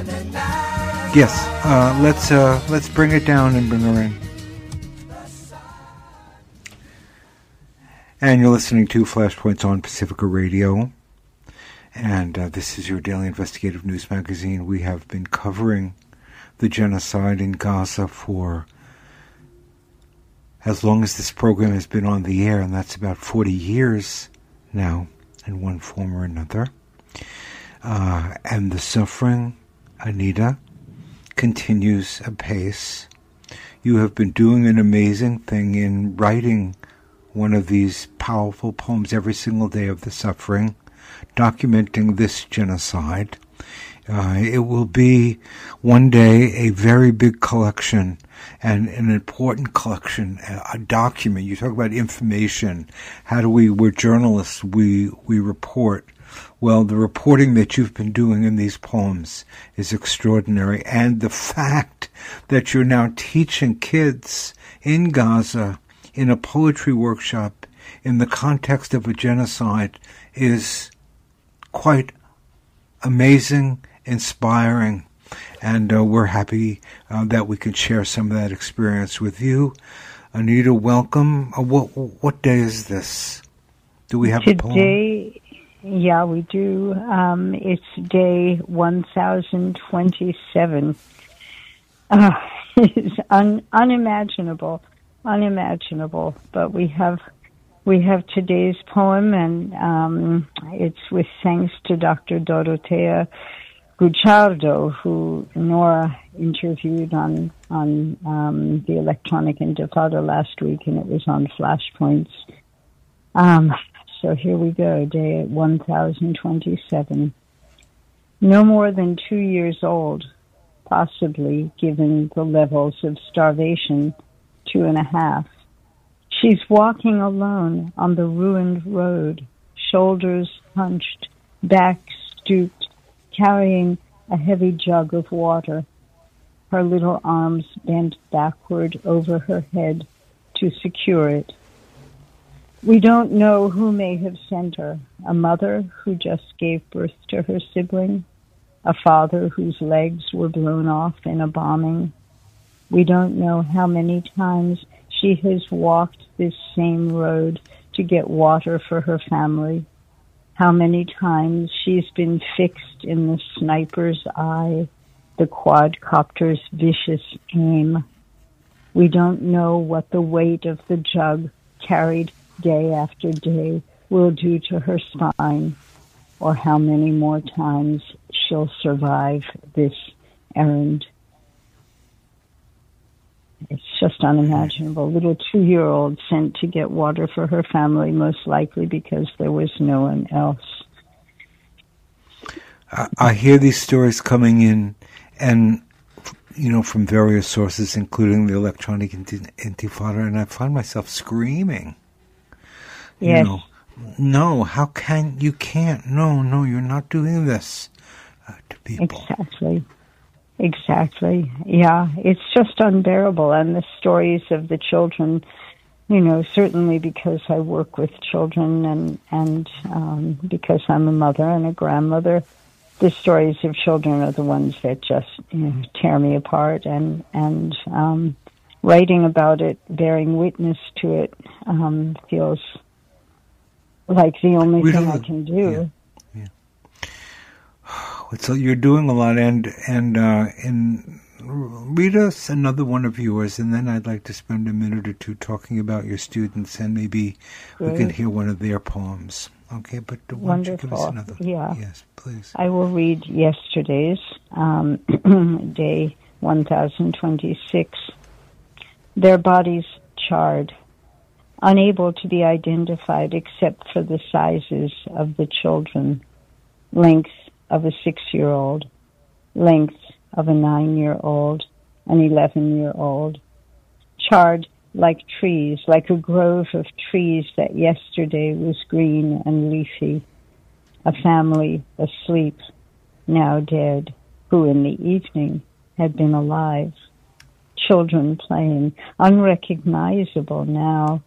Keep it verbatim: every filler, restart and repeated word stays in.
Yes, uh, let's uh, let's bring it down and bring her in. And you're listening to Flashpoints on Pacifica Radio, and uh, this is your daily investigative news magazine. We have been covering the genocide in Gaza for as long as this program has been on the air, and that's about forty years now, in one form or another. Uh, and the suffering, Anita, continues apace. You have been doing an amazing thing in writing one of these powerful poems every single day of the suffering, documenting this genocide. Uh, it will be one day a very big collection and an important collection, a document. You talk about information. How do we, we're journalists, we, we report. Well, the reporting that you've been doing in these poems is extraordinary. And the fact that you're now teaching kids in Gaza in a poetry workshop in the context of a genocide is quite amazing, inspiring, and uh, we're happy uh, that we can share some of that experience with you. Anita, welcome. Uh, what what day is this? Do we have Today, a poem? Yeah, we do. Um, it's day one thousand twenty-seven. Uh, it's un, unimaginable. unimaginable, but we have we have today's poem, and um, it's with thanks to Doctor Dorotea Guicciardo, who Nora interviewed on on um, the Electronic Intifada last week, and it was on Flashpoints. Um, so here we go, day one thousand twenty-seven. No more than two years old, possibly, given the levels of starvation, two and a half. She's walking alone on the ruined road, shoulders hunched, back stooped, carrying a heavy jug of water, her little arms bent backward over her head to secure it. We don't know who may have sent her, a mother who just gave birth to her sibling, a father whose legs were blown off in a bombing. We don't know how many times she has walked this same road to get water for her family, how many times she's been fixed in the sniper's eye, the quadcopter's vicious aim. We don't know what the weight of the jug carried day after day will do to her spine, or how many more times she'll survive this errand. It's just unimaginable. Little two-year-old sent to get water for her family, most likely because there was no one else. I, I hear these stories coming in, and you know, from various sources, including the Electronic Intifada, and I find myself screaming. Yes. You know, no, how can you can't? No, no, you're not doing this uh, to people. Exactly. Exactly. Yeah, it's just unbearable. And the stories of the children, you know, certainly because I work with children and, and um, because I'm a mother and a grandmother, the stories of children are the ones that just, you know, tear me apart. And, and um, writing about it, bearing witness to it, um, feels like the only we thing I can do. Yeah. So you're doing a lot, and and uh, and read us another one of yours, and then I'd like to spend a minute or two talking about your students, and maybe Great. we can hear one of their poems. Okay, but why don't you give us another? Yeah. Yes, please. I will read yesterday's, um, day one thousand twenty-six. Their bodies charred, unable to be identified except for the sizes of the children, length of a six-year-old, length of a nine-year-old, an eleven-year-old, charred like trees, like a grove of trees that yesterday was green and leafy, a family asleep, now dead, who in the evening had been alive, children playing, unrecognizable now,